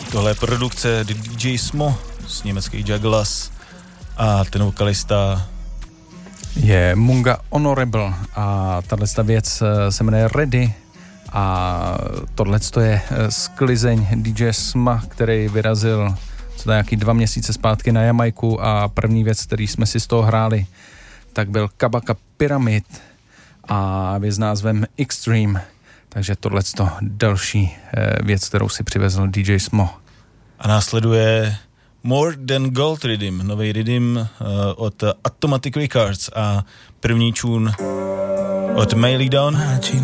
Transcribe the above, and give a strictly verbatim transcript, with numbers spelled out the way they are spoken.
Tohle je produkce D J Smo z německých Jugglers a ten vokalista je Munga Honorable a tato věc se jmenuje Ready a tohle je sklizeň D J Sma, který vyrazil co to nějaký dva měsíce zpátky na Jamajku a první věc, který jsme si z toho hráli, tak byl Kabaka Pyramid a věc s názvem Extreme. Takže tohle je další věc, kterou si přivezl D J Smo. A následuje More Than Gold Rhythm, nový rhythm uh, od Automatic Records a první tune od Mailey Dawn.